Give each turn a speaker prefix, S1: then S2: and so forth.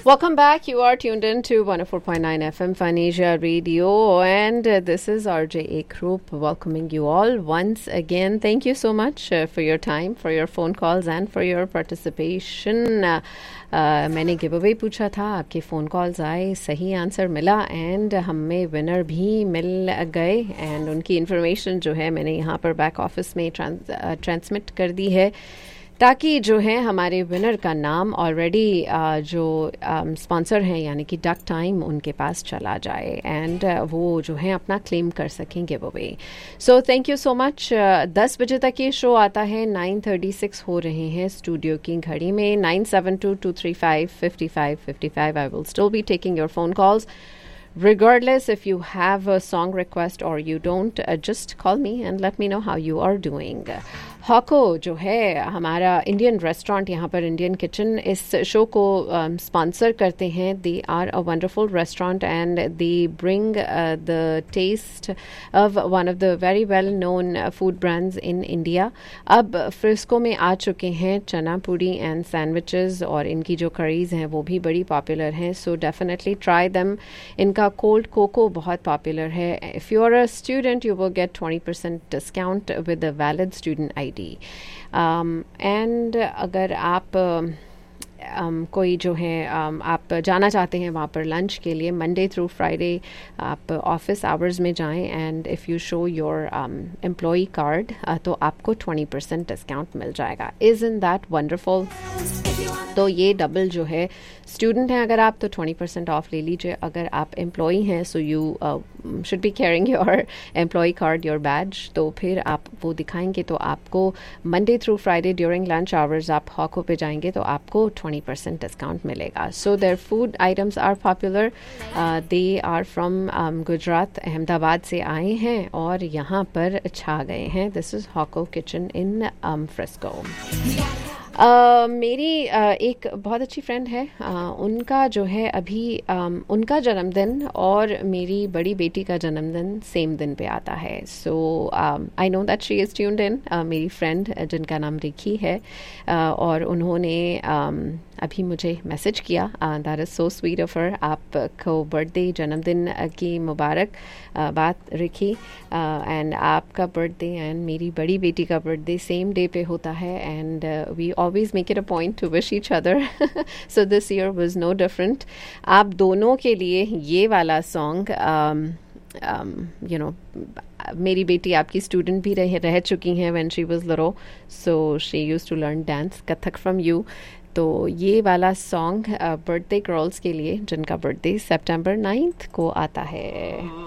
S1: Welcome back. You are tuned in to 104.9 FM Fun Asia Radio, and this is RJ Ekroop welcoming you all once again. Thank you so much for your time, for your phone calls, and for your participation. मैंने give away पूछा था, आपके phone calls आए, सही answer मिला and हमें winner भी मिल गए एंड उनकी इन्फॉर्मेशन जो है मैंने यहाँ पर बैक ऑफिस में ट्रांसमिट कर दी है ताकि जो है हमारे विनर का नाम ऑलरेडी जो स्पॉन्सर हैं यानी कि डक टाइम उनके पास चला जाए एंड वो जो है अपना क्लेम कर सकें give away. So thank you so much. 10 बजे तक ये शो आता है. 9:36 हो रहे हैं स्टूडियो की घड़ी में. 9722355555. I will still be taking your phone calls. Regardless if you have a song request or you don't, just call me and let me know how you are doing. Hockey जो है हमारा Indian restaurant, यहाँ पर Indian kitchen इस show को sponsor करते हैं. They are a wonderful restaurant and they bring the test of one of the very well known food brands in India. अब फ्रिस्को में आ चुके हैं चना पूड़ी एंड सैंडविचेस और इनकी जो करीज़ हैं वो भी बड़ी पॉपुलर हैं. So definitely try them. इनका कोल्ड कोको बहुत पॉपुलर है. If you are a student you will get 20% discount with a valid student ID. And अगर आप कोई जो है आप जाना चाहते हैं वहाँ पर लंच के लिए, मंडे थ्रू फ्राइडे आप ऑफिस आवर्स में जाएं and if you show your employee card तो आपको 20% डिस्काउंट मिल जाएगा. Is in that wonderful? तो ये डबल जो है, स्टूडेंट हैं अगर आप तो 20% ऑफ ले लीजिए. अगर आप एम्प्लॉई हैं so you should be carrying your employee card, your Baij, तो फिर आप वो दिखाएंगे तो आपको Monday through Friday during lunch hours आप हॉको पे जाएंगे तो आपको 20% डिस्काउंट मिलेगा. So their food items are popular. They are from Gujarat, Ahmedabad से आए हैं और यहाँ पर छा गए हैं. This is hockey kitchen in Frisco. मेरी एक बहुत अच्छी फ्रेंड है, उनका जो है अभी उनका जन्मदिन और मेरी बड़ी बेटी का जन्मदिन सेम दिन पे आता है. सो I know that she is tuned in. मेरी फ्रेंड जिनका नाम रिकी है और उन्होंने अभी मुझे मैसेज किया. That is so sweet of her. आपको बर्थडे जन्मदिन की मुबारक बात रिकी. एंड आपका बर्थडे एंड मेरी बड़ी बेटी का बर्थडे सेम डे पे होता है and we always make it a point to wish each other. So this year was no different. आप दोनों के लिए ये वाला सॉन्ग you know, मेरी बेटी आपकी स्टूडेंट भी रह चुकी हैं when she was little, so she used to learn dance Kathak from you. तो ये वाला सॉन्ग बर्थडे गर्ल्स के लिए जिनका बर्थडे September 9th को आता है.